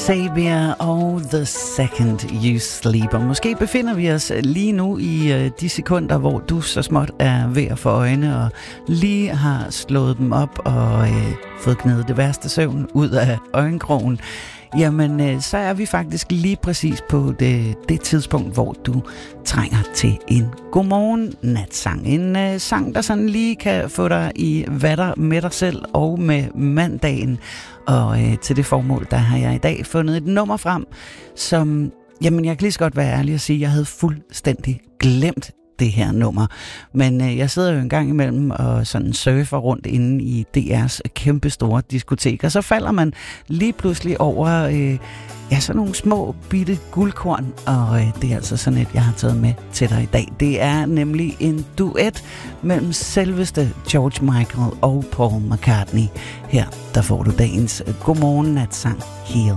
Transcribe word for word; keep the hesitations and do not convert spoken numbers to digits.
Sabia og The Second You Sleep. Og måske befinder vi os lige nu i de sekunder, hvor du så småt er ved at få øjne og lige har slået dem op og øh, fået gnædet det værste søvn ud af øjenkrogen. Jamen, øh, så er vi faktisk lige præcis på det, det tidspunkt, hvor du trænger til en godmorgen natsang. En øh, sang, der sådan lige kan få dig i vatter med dig selv og med mandagen. Og øh, til det formål, der har jeg i dag fundet et nummer frem, som, jamen jeg kan lige så godt være ærlig at sige, at jeg havde fuldstændig glemt det her nummer. Men øh, jeg sidder jo en gang imellem og sådan surfer rundt inde i D R's kæmpe store diskotek, og så falder man lige pludselig over øh, ja, sådan nogle små bitte guldkorn, og øh, det er altså sådan et, jeg har taget med til dig i dag. Det er nemlig en duet mellem selveste George Michael og Paul McCartney. Her, der får du dagens godmorgen natsang Heal.